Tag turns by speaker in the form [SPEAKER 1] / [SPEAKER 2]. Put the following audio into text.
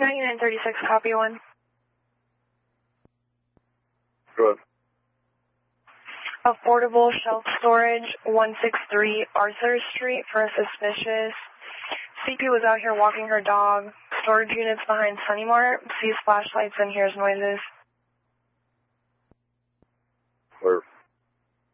[SPEAKER 1] 9936, copy 1.
[SPEAKER 2] Go ahead.
[SPEAKER 1] Affordable Shelf Storage, 163 Arthur Street for a suspicious. CP was out here walking her dog. Storage units behind Sunny Mart. Sees flashlights and hears noises.